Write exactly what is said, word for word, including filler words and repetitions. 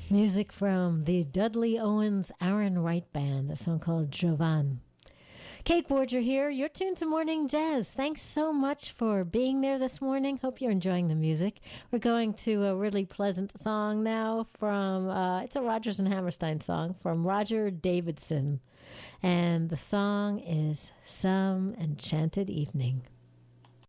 Music from the Dudley Owens Aaron Wright Band, a song called Jovan. Kate Borger here. You're tuned to Morning Jazz. Thanks so much for being there this morning. Hope you're enjoying the music. We're going to a really pleasant song now from, uh, it's a Rodgers and Hammerstein song from Roger Davidson. And the song is Some Enchanted Evening.